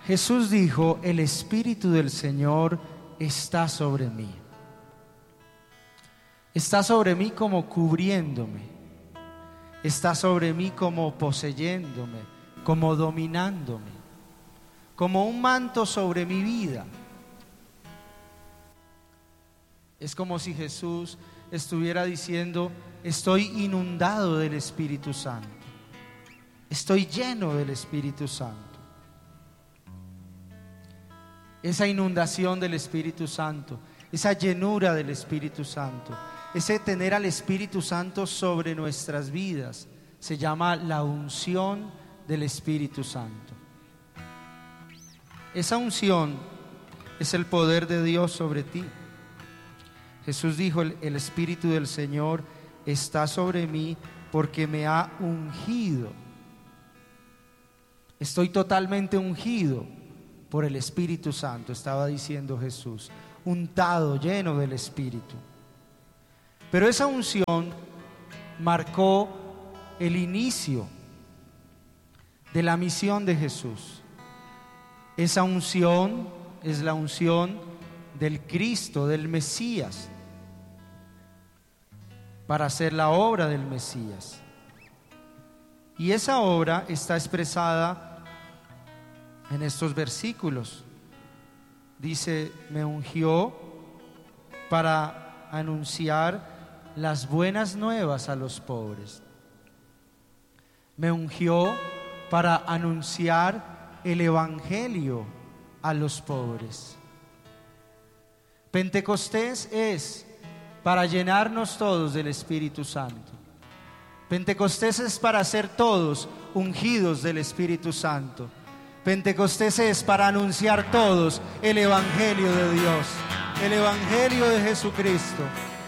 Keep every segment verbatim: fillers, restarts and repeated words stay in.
Jesús dijo: el Espíritu del Señor está sobre mí. Está sobre mí como cubriéndome. Está sobre mí como poseyéndome, como dominándome, como un manto sobre mi vida. Es como si Jesús estuviera diciendo: estoy inundado del Espíritu Santo. Estoy lleno del Espíritu Santo. Esa inundación del Espíritu Santo, esa llenura del Espíritu Santo, ese tener al Espíritu Santo sobre nuestras vidas, se llama la unción del Espíritu Santo. Esa unción es el poder de Dios sobre ti. Jesús dijo: el, el Espíritu del Señor está sobre mí porque me ha ungido. Estoy totalmente ungido por el Espíritu Santo, estaba diciendo Jesús, untado, lleno del Espíritu. Pero esa unción marcó el inicio de la misión de Jesús. Esa unción es la unción del Cristo, del Mesías, para hacer la obra del Mesías. Y esa obra está expresada en estos versículos. Dice: me ungió para anunciar las buenas nuevas a los pobres. Me ungió para anunciar el Evangelio a los pobres. Pentecostés es para llenarnos todos del Espíritu Santo. Pentecostés es para ser todos ungidos del Espíritu Santo. Pentecostés es para anunciar todos el Evangelio de Dios, el Evangelio de Jesucristo.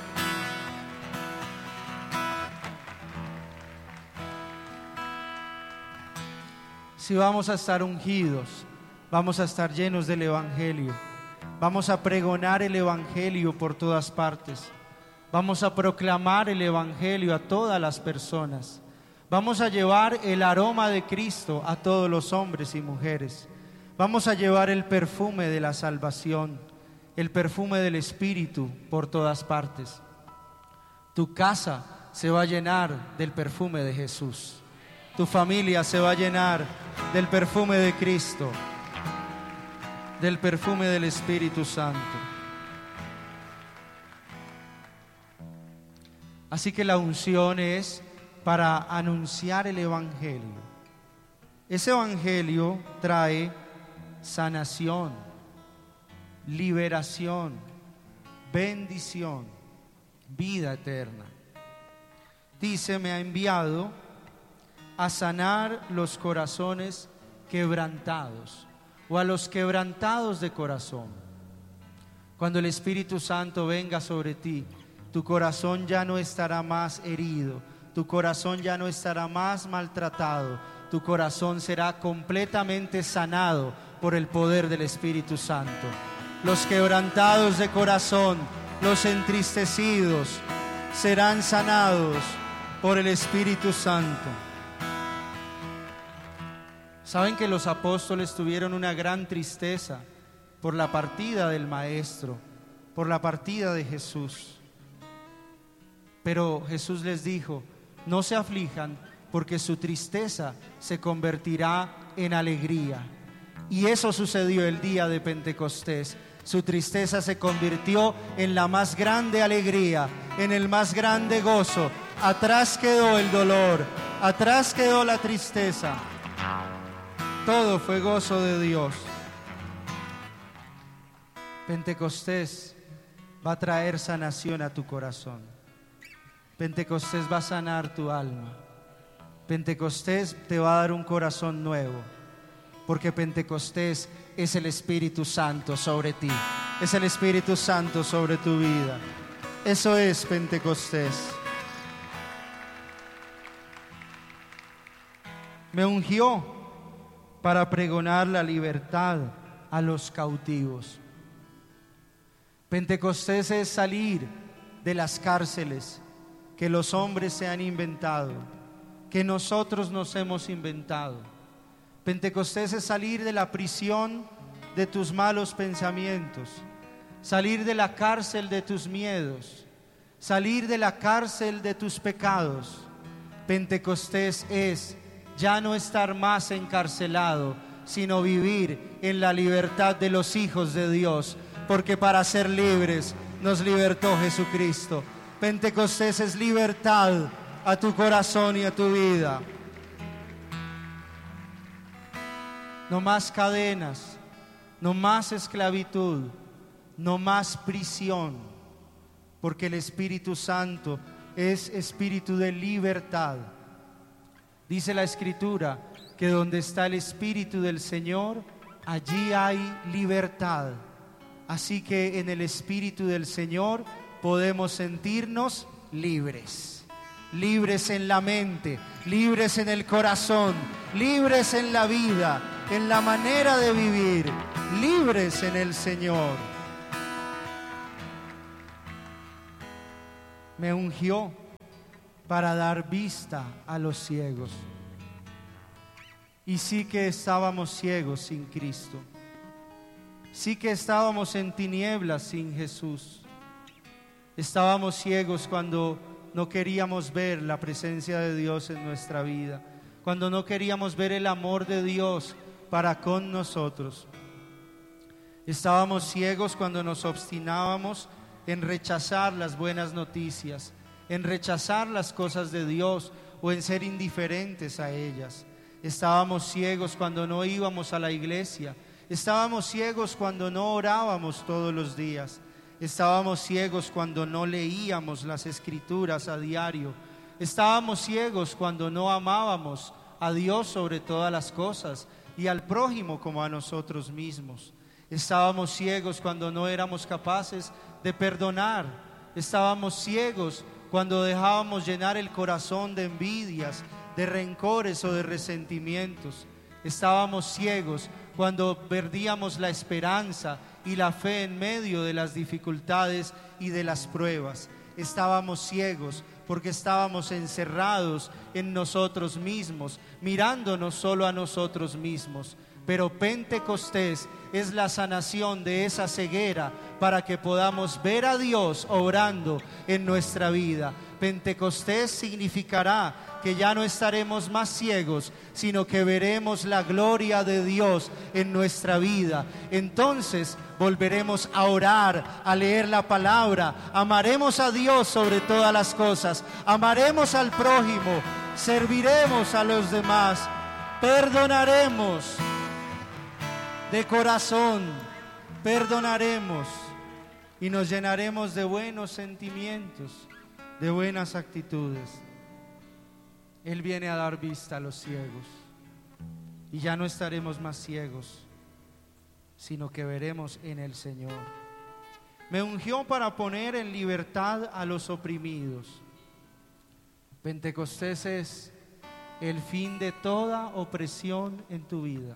Si vamos a estar ungidos, vamos a estar llenos del Evangelio, vamos a pregonar el Evangelio por todas partes, vamos a proclamar el Evangelio a todas las personas. Vamos a llevar el aroma de Cristo a todos los hombres y mujeres. Vamos a llevar el perfume de la salvación, el perfume del Espíritu por todas partes. Tu casa se va a llenar del perfume de Jesús. Tu familia se va a llenar del perfume de Cristo, del perfume del Espíritu Santo. Así que la unción es para anunciar el Evangelio. Ese Evangelio trae sanación, liberación, bendición, vida eterna. Dice: me ha enviado a sanar los corazones quebrantados, o a los quebrantados de corazón. Cuando el Espíritu Santo venga sobre ti, tu corazón ya no estará más herido, tu corazón ya no estará más maltratado, tu corazón será completamente sanado por el poder del Espíritu Santo. Los quebrantados de corazón, los entristecidos, serán sanados por el Espíritu Santo. Saben que los apóstoles tuvieron una gran tristeza por la partida del Maestro, por la partida de Jesús. Pero Jesús les dijo: no se aflijan, porque su tristeza se convertirá en alegría. Y eso sucedió el día de Pentecostés. Su tristeza se convirtió en la más grande alegría, en el más grande gozo. Atrás quedó el dolor, atrás quedó la tristeza. Todo fue gozo de Dios. Pentecostés va a traer sanación a tu corazón. Pentecostés va a sanar tu alma. Pentecostés te va a dar un corazón nuevo, porque Pentecostés es el Espíritu Santo sobre ti, es el Espíritu Santo sobre tu vida. Eso es Pentecostés. Me ungió para pregonar la libertad a los cautivos. Pentecostés es salir de las cárceles que los hombres se han inventado, que nosotros nos hemos inventado. Pentecostés es salir de la prisión de tus malos pensamientos, salir de la cárcel de tus miedos, salir de la cárcel de tus pecados. Pentecostés es ya no estar más encarcelado, sino vivir en la libertad de los hijos de Dios, porque para ser libres nos libertó Jesucristo. Pentecostés es libertad a tu corazón y a tu vida. No más cadenas, no más esclavitud, no más prisión, porque el Espíritu Santo es espíritu de libertad. Dice la Escritura que donde está el Espíritu del Señor, allí hay libertad. Así que en el Espíritu del Señor podemos sentirnos libres. Libres en la mente, libres en el corazón, libres en la vida, en la manera de vivir, libres en el Señor. Me ungió para dar vista a los ciegos. Y sí que estábamos ciegos sin Cristo. Sí que estábamos en tinieblas sin Jesús. Estábamos ciegos cuando no queríamos ver la presencia de Dios en nuestra vida, cuando no queríamos ver el amor de Dios para con nosotros. Estábamos ciegos cuando nos obstinábamos en rechazar las buenas noticias, en rechazar las cosas de Dios o en ser indiferentes a ellas. Estábamos ciegos cuando no íbamos a la iglesia. Estábamos ciegos cuando no orábamos todos los días. Estábamos ciegos cuando no leíamos las Escrituras a diario. Estábamos ciegos cuando no amábamos a Dios sobre todas las cosas y al prójimo como a nosotros mismos. Estábamos ciegos cuando no éramos capaces de perdonar. Estábamos ciegos cuando dejábamos llenar el corazón de envidias, de rencores o de resentimientos. Estábamos ciegos cuando perdíamos la esperanza y la fe en medio de las dificultades y de las pruebas. Estábamos ciegos porque estábamos encerrados en nosotros mismos, mirándonos solo a nosotros mismos. Pero Pentecostés es la sanación de esa ceguera para que podamos ver a Dios obrando en nuestra vida. Pentecostés significará que ya no estaremos más ciegos, sino que veremos la gloria de Dios en nuestra vida. Entonces volveremos a orar, a leer la palabra, amaremos a Dios sobre todas las cosas, amaremos al prójimo, serviremos a los demás, perdonaremos de corazón, perdonaremos y nos llenaremos de buenos sentimientos, de buenas actitudes. Él viene a dar vista a los ciegos y ya no estaremos más ciegos, sino que veremos en el Señor. Me ungió para poner en libertad a los oprimidos. Pentecostés es el fin de toda opresión en tu vida.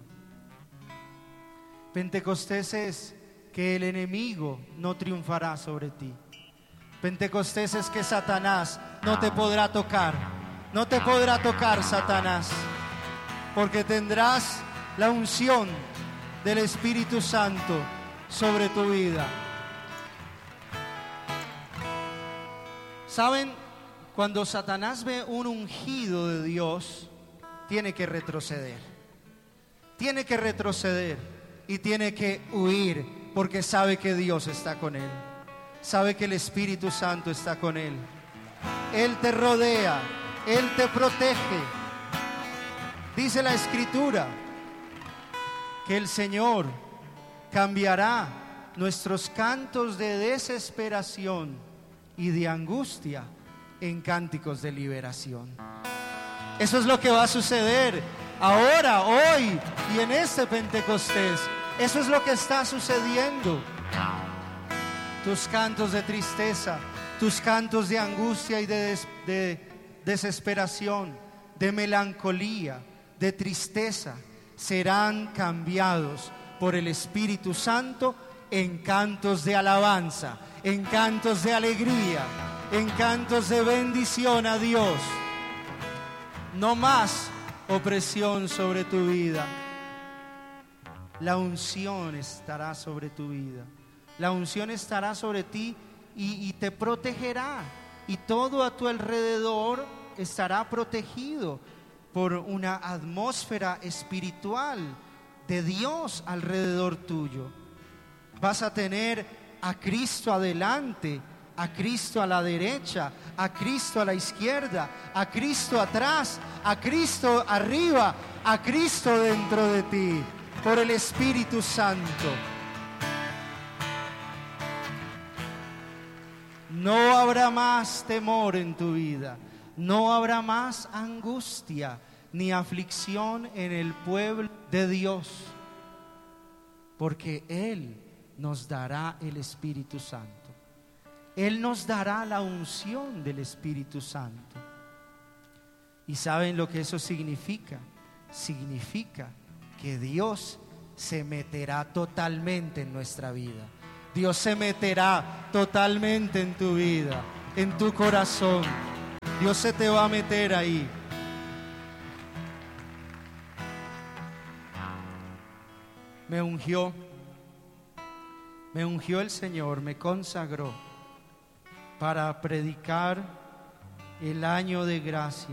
Pentecostés es que el enemigo no triunfará sobre ti. Pentecostés es que Satanás no te podrá tocar. No te podrá tocar Satanás, porque tendrás la unción del Espíritu Santo sobre tu vida. ¿Saben? Cuando Satanás ve un ungido de Dios, tiene que retroceder. Tiene que retroceder y tiene que huir, porque sabe que Dios está con él. Sabe que el Espíritu Santo está con él. Él te rodea, Él te protege. Dice la Escritura que el Señor cambiará nuestros cantos de desesperación y de angustia en cánticos de liberación. Eso es lo que va a suceder ahora, hoy y en este Pentecostés. Eso es lo que está sucediendo. Tus cantos de tristeza, tus cantos de angustia y de, des, de desesperación, de melancolía, de tristeza, serán cambiados por el Espíritu Santo en cantos de alabanza, en cantos de alegría, en cantos de bendición a Dios. No más opresión sobre tu vida. La unción estará sobre tu vida. La unción estará sobre ti y, y te protegerá. Y todo a tu alrededor estará protegido por una atmósfera espiritual de Dios alrededor tuyo. Vas a tener a Cristo adelante, a Cristo a la derecha, a Cristo a la izquierda, a Cristo atrás, a Cristo arriba, a Cristo dentro de ti, por el Espíritu Santo. No habrá más temor en tu vida, no habrá más angustia ni aflicción en el pueblo de Dios, porque Él nos dará el Espíritu Santo. Él nos dará la unción del Espíritu Santo. ¿Y saben lo que eso significa? Significa que Dios se meterá totalmente en nuestra vida. Dios se meterá totalmente en tu vida, en tu corazón. Dios se te va a meter ahí. Me ungió, me ungió el Señor, me consagró para predicar el año de gracia.